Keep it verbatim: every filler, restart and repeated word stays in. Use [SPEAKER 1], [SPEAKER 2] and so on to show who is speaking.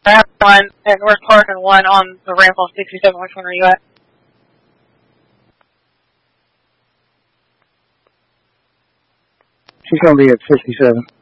[SPEAKER 1] I have one at North Park and one on the ramp on sixty-seven. Which one are you at?
[SPEAKER 2] She's going to be at sixty-seven.